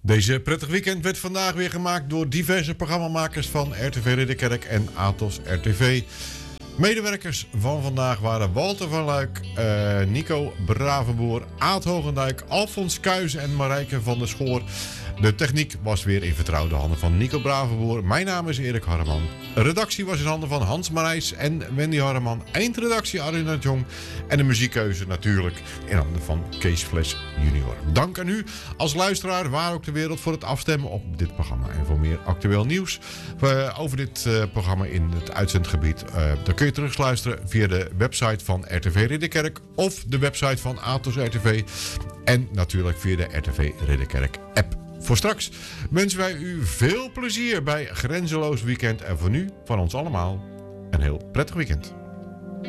Deze prettig weekend werd vandaag weer gemaakt door diverse programmamakers van RTV Ridderkerk en Atos RTV. Medewerkers van vandaag waren Walter van Luik, Nico Bravenboer, Aad Hogendijk, Alfons Kuijs en Marijke van der Schoor. De techniek was weer in vertrouwde handen van Nico Bravenboer. Mijn naam is Erik Harreman. Redactie was in handen van Hans Marijs en Wendy Harreman. Eindredactie Arina Jong. En de muziekkeuze natuurlijk in handen van Kees Fles junior. Dank aan u als luisteraar waar ook de wereld voor het afstemmen op dit programma. En voor meer actueel nieuws over dit programma in het uitzendgebied. Dan kun je terugluisteren via de website van RTV Ridderkerk of de website van Atos RTV. En natuurlijk via de RTV Ridderkerk app. Voor straks wensen wij u veel plezier bij Grenzeloos Weekend. En voor nu, van ons allemaal, een heel prettig weekend.